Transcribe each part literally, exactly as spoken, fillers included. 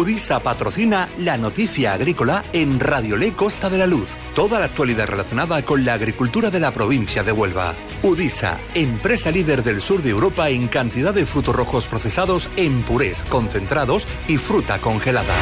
Udisa patrocina la noticia agrícola en Radio Lé Costa de la Luz. Toda la actualidad relacionada con la agricultura de la provincia de Huelva. Udisa, empresa líder del sur de Europa en cantidad de frutos rojos procesados en purés, concentrados y fruta congelada.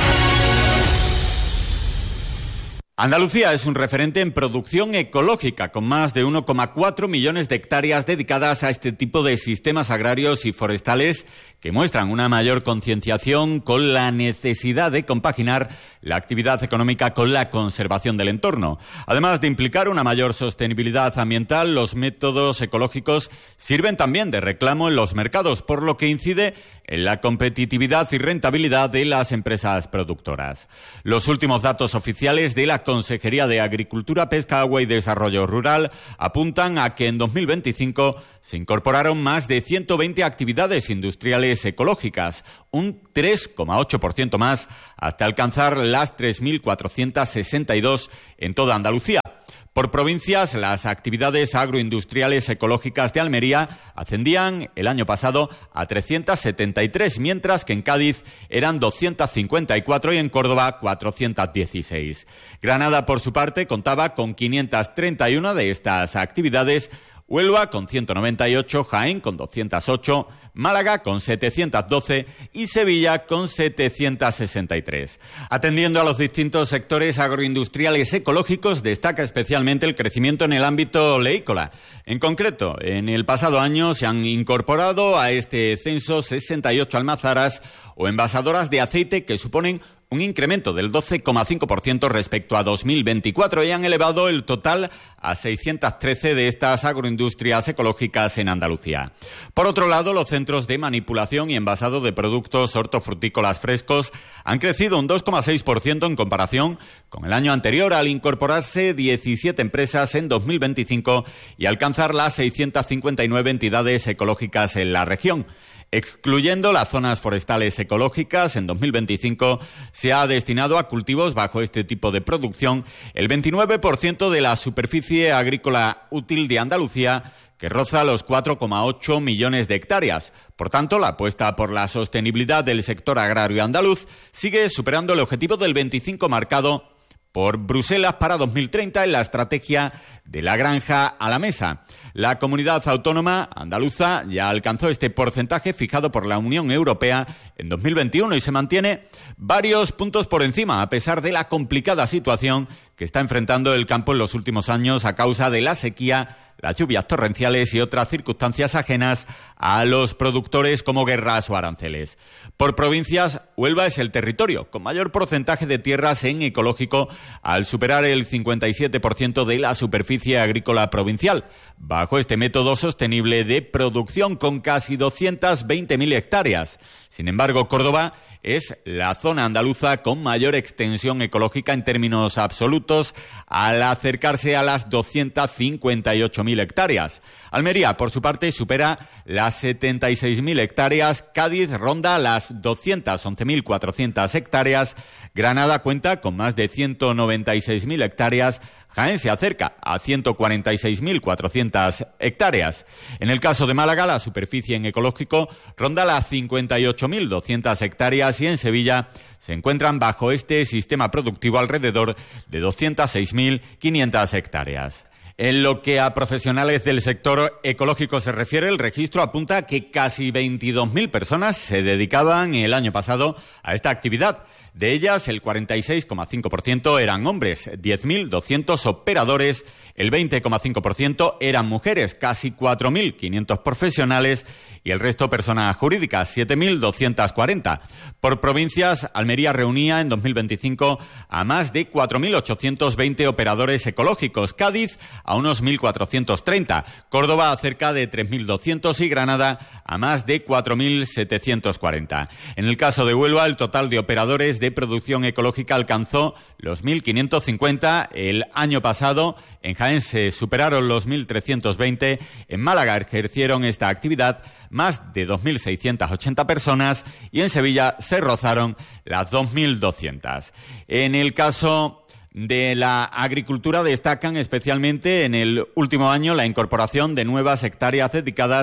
Andalucía es un referente en producción ecológica, con más de uno coma cuatro millones de hectáreas dedicadas a este tipo de sistemas agrarios y forestales que muestran una mayor concienciación con la necesidad de compaginar la actividad económica con la conservación del entorno. Además de implicar una mayor sostenibilidad ambiental, los métodos ecológicos sirven también de reclamo en los mercados, por lo que incide en la competitividad y rentabilidad de las empresas productoras. Los últimos datos oficiales de la Consejería de Agricultura, Pesca, Agua y Desarrollo Rural apuntan a que en dos mil veinticinco se incorporaron más de ciento veinte actividades industriales ecológicas, un tres coma ocho por ciento más, hasta alcanzar las tres mil cuatrocientas sesenta y dos en toda Andalucía. Por provincias, las actividades agroindustriales ecológicas de Almería ascendían el año pasado a trescientas setenta y tres, mientras que en Cádiz eran doscientas cincuenta y cuatro y en Córdoba cuatrocientas dieciséis. Granada, por su parte, contaba con quinientas treinta y una de estas actividades, Huelva con ciento noventa y ocho, Jaén con doscientas ocho, Málaga con setecientas doce y Sevilla con setecientas sesenta y tres. Atendiendo a los distintos sectores agroindustriales ecológicos, destaca especialmente el crecimiento en el ámbito leícola. En concreto, en el pasado año se han incorporado a este censo sesenta y ocho almazaras o envasadoras de aceite que suponen un incremento del doce coma cinco por ciento respecto a dos mil veinticuatro y han elevado el total a seiscientas trece de estas agroindustrias ecológicas en Andalucía. Por otro lado, los centros de manipulación y envasado de productos hortofrutícolas frescos han crecido un dos coma seis por ciento en comparación con el año anterior, al incorporarse diecisiete empresas en dos mil veinticinco y alcanzar las seiscientas cincuenta y nueve entidades ecológicas en la región. Excluyendo las zonas forestales ecológicas, en dos mil veinticinco se ha destinado a cultivos bajo este tipo de producción el veintinueve por ciento de la superficie agrícola útil de Andalucía, que roza los cuatro coma ocho millones de hectáreas. Por tanto, la apuesta por la sostenibilidad del sector agrario andaluz sigue superando el objetivo del veinticinco marcado por Bruselas para dos mil treinta en la estrategia de la granja a la mesa. La comunidad autónoma andaluza ya alcanzó este porcentaje fijado por la Unión Europea en dos mil veintiuno y se mantiene varios puntos por encima, a pesar de la complicada situación que está enfrentando el campo en los últimos años a causa de la sequía, las lluvias torrenciales y otras circunstancias ajenas a los productores como guerras o aranceles. Por provincias, Huelva es el territorio con mayor porcentaje de tierras en ecológico, al superar el cincuenta y siete por ciento de la superficie agrícola provincial, bajo este método sostenible de producción con casi doscientas veinte mil hectáreas. Sin embargo, Córdoba es la zona andaluza con mayor extensión ecológica en términos absolutos, al acercarse a las doscientas cincuenta y ocho mil hectáreas. Almería, por su parte, supera las setenta y seis mil hectáreas, Cádiz ronda las doscientas once mil cuatrocientas hectáreas, Granada cuenta con más de ciento noventa y seis mil hectáreas, Jaén se acerca a ciento cuarenta y seis mil cuatrocientas hectáreas. En el caso de Málaga, la superficie en ecológico ronda las cincuenta y ocho mil doscientas hectáreas y en Sevilla se encuentran bajo este sistema productivo alrededor de doscientas seis mil quinientas hectáreas. En lo que a profesionales del sector ecológico se refiere, el registro apunta a que casi veintidós mil personas se dedicaban el año pasado a esta actividad. De ellas, el cuarenta y seis coma cinco por ciento eran hombres, diez mil doscientos operadores, el veinte coma cinco por ciento eran mujeres, casi cuatro mil quinientos profesionales y el resto personas jurídicas, siete mil doscientas cuarenta. Por provincias, Almería reunía en dos mil veinticinco a más de cuatro mil ochocientos veinte operadores ecológicos, Cádiz a unos mil cuatrocientos treinta, Córdoba a cerca de tres mil doscientos y Granada a más de cuatro mil setecientos cuarenta. En el caso de Huelva, el total de operadores de producción ecológica alcanzó los mil quinientos cincuenta el año pasado. En Jaén se superaron los mil trescientos veinte. En Málaga ejercieron esta actividad más de dos mil seiscientas ochenta personas y en Sevilla se rozaron las dos mil doscientas. En el caso de la agricultura destacan especialmente en el último año la incorporación de nuevas hectáreas dedicadas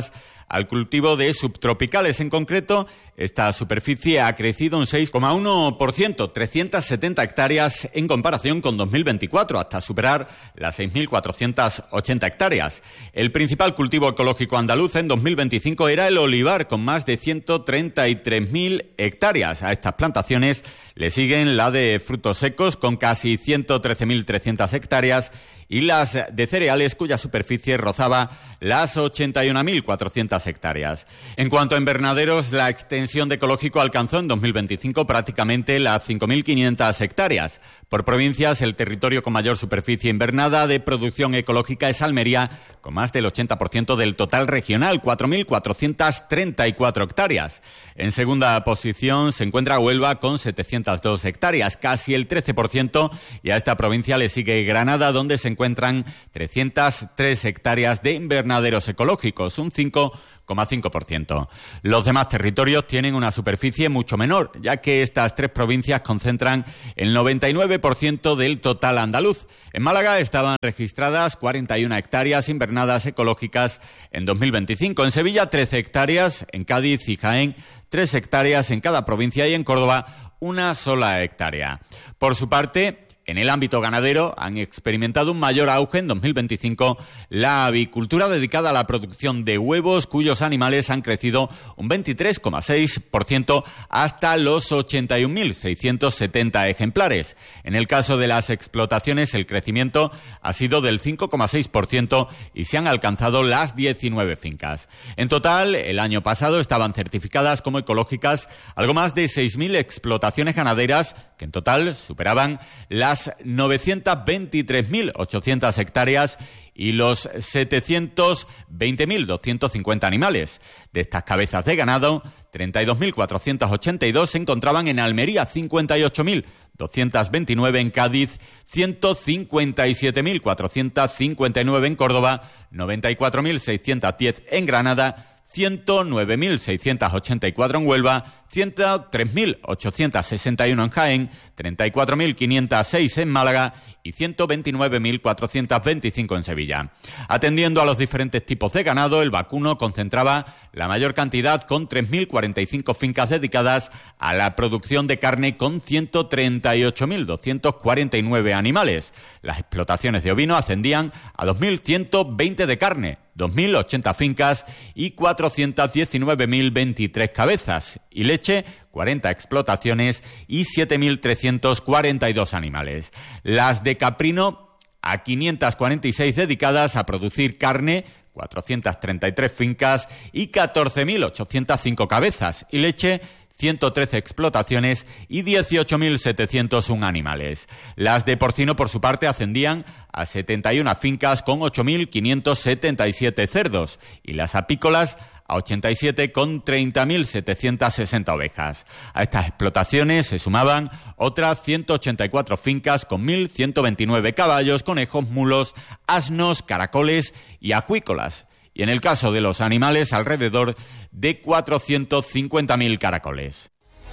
al cultivo de subtropicales. En concreto, esta superficie ha crecido un seis coma uno por ciento, trescientas setenta hectáreas en comparación con dos mil veinticuatro, hasta superar las seis mil cuatrocientas ochenta hectáreas. El principal cultivo ecológico andaluz en dos mil veinticinco era el olivar, con más de ciento treinta y tres mil hectáreas. A estas plantaciones le siguen la de frutos secos, con casi ciento trece mil trescientas hectáreas, y las de cereales, cuya superficie rozaba las ochenta y una mil cuatrocientas hectáreas. En cuanto a invernaderos, la extensión de ecológico alcanzó en dos mil veinticinco prácticamente las cinco mil quinientas hectáreas. Por provincias, el territorio con mayor superficie invernada de producción ecológica es Almería, con más del ochenta por ciento del total regional, cuatro mil cuatrocientas treinta y cuatro hectáreas. En segunda posición se encuentra Huelva, con setecientas dos hectáreas, casi el trece por ciento, y a esta provincia le sigue Granada, donde se encuentran trescientas tres hectáreas de invernaderos ecológicos, un cinco coma cinco por ciento. Los demás territorios tienen una superficie mucho menor, ya que estas tres provincias concentran el noventa y nueve por ciento del total andaluz. En Málaga estaban registradas cuarenta y una hectáreas invernadas ecológicas en dos mil veinticinco. En Sevilla, trece hectáreas. En Cádiz y Jaén, tres hectáreas en cada provincia. Y en Córdoba, una sola hectárea. Por su parte, en el ámbito ganadero han experimentado un mayor auge en dos mil veinticinco la avicultura dedicada a la producción de huevos, cuyos animales han crecido un veintitrés coma seis por ciento hasta los ochenta y un mil seiscientos setenta ejemplares. En el caso de las explotaciones, el crecimiento ha sido del cinco coma seis por ciento y se han alcanzado las diecinueve fincas. En total, el año pasado estaban certificadas como ecológicas algo más de seis mil explotaciones ganaderas, que en total superaban las novecientas veintitrés mil ochocientas hectáreas y los setecientos veinte mil doscientos cincuenta animales. De estas cabezas de ganado, treinta y dos mil cuatrocientas ochenta y dos se encontraban en Almería, cincuenta y ocho mil doscientas veintinueve en Cádiz, ciento cincuenta y siete mil cuatrocientas cincuenta y nueve en Córdoba, noventa y cuatro mil seiscientos diez en Granada, ciento nueve mil seiscientos ochenta y cuatro en Huelva, ciento tres mil ochocientos sesenta y uno en Jaén, treinta y cuatro mil quinientos seis en Málaga y ciento veintinueve mil cuatrocientos veinticinco en Sevilla. Atendiendo a los diferentes tipos de ganado, el vacuno concentraba la mayor cantidad, con tres mil cuarenta y cinco fincas dedicadas a la producción de carne, con ciento treinta y ocho mil doscientos cuarenta y nueve animales. Las explotaciones de ovino ascendían a dos mil ciento veinte de carne, dos mil ochenta fincas y cuatrocientos diecinueve mil veintitrés cabezas, y leche, cuarenta explotaciones y siete mil trescientos cuarenta y dos animales. Las de caprino, a quinientas cuarenta y seis dedicadas a producir carne, cuatrocientas treinta y tres fincas y catorce mil ochocientas cinco cabezas, y leche, ciento trece explotaciones y dieciocho mil setecientos uno animales. Las de porcino, por su parte, ascendían a setenta y una fincas con ocho mil quinientos setenta y siete cerdos, y las apícolas a ochenta y siete con treinta mil setecientas sesenta ovejas. A estas explotaciones se sumaban otras ciento ochenta y cuatro fincas con mil ciento veintinueve caballos, conejos, mulos, asnos, caracoles y acuícolas. Y en el caso de los animales, alrededor de cuatrocientos cincuenta mil caracoles.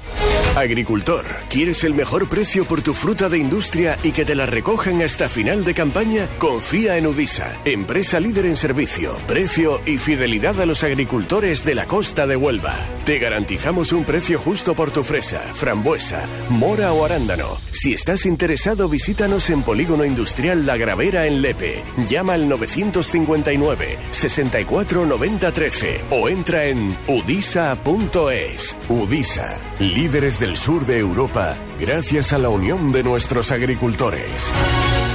Agricultor, ¿quieres el mejor precio por tu fruta de industria y que te la recojan hasta final de campaña? Confía en Udisa, empresa líder en servicio, precio y fidelidad a los agricultores de la costa de Huelva. Te garantizamos un precio justo por tu fresa, frambuesa, mora o arándano. Si estás interesado, visítanos en Polígono Industrial La Gravera en Lepe. Llama al novecientos cincuenta y nueve, sesenta y cuatro, noventa, trece o entra en udisa punto es. Udisa, líderes del sur de Europa, gracias a la unión de nuestros agricultores.